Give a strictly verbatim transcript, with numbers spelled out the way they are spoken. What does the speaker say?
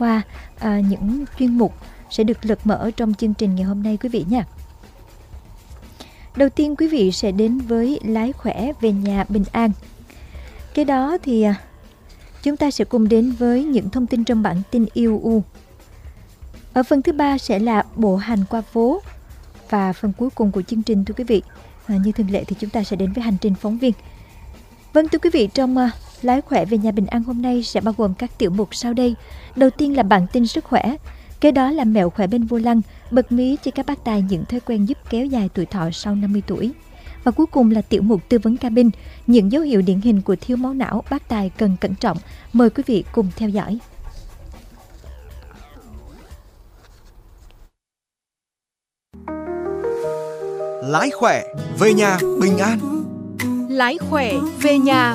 qua à, những chuyên mục sẽ được lật mở trong chương trình ngày hôm nay quý vị nha. Đầu tiên quý vị sẽ đến với lái khỏe về nhà bình an. Cái đó thì à, chúng ta sẽ cùng đến với những thông tin trong bản tin i u u. Ở phần thứ ba sẽ là bộ hành qua phố. Và phần cuối cùng của chương trình thưa quý vị, à, như thường lệ thì chúng ta sẽ đến với hành trình phóng viên. Vâng thưa quý vị, trong uh, lái khỏe về nhà bình an hôm nay sẽ bao gồm các tiểu mục sau đây. Đầu tiên là bản tin sức khỏe, kế đó là mẹo khỏe bên vô lăng, bật mí cho các bác tài những thói quen giúp kéo dài tuổi thọ sau năm mươi tuổi. Và cuối cùng là tiểu mục tư vấn cabin, những dấu hiệu điển hình của thiếu máu não bác tài cần cẩn trọng. Mời quý vị cùng theo dõi. Lái khỏe về nhà bình an. Lái khỏe về nhà